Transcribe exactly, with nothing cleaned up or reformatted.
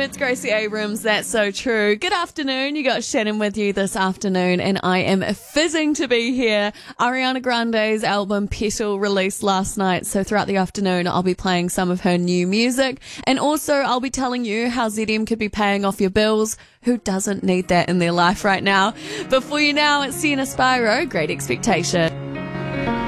It's Gracie Abrams. That's so true. Good afternoon. You got Shannon with you this afternoon, and I am fizzing to be here. Ariana Grande's album Petal released last night, so throughout the afternoon I'll be playing some of her new music, and also I'll be telling you how Z D M could be paying off your bills. Who doesn't need that in their life right now? But for you now, it's Sienna Spyro. Great Expectation.